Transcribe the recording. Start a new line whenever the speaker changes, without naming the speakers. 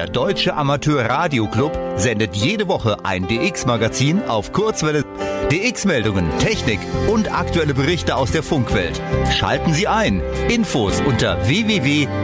Der Deutsche Amateur Radio Club sendet jede Woche ein DX-Magazin auf Kurzwelle. DX-Meldungen, Technik und aktuelle Berichte aus der Funkwelt. Schalten Sie ein. Infos unter www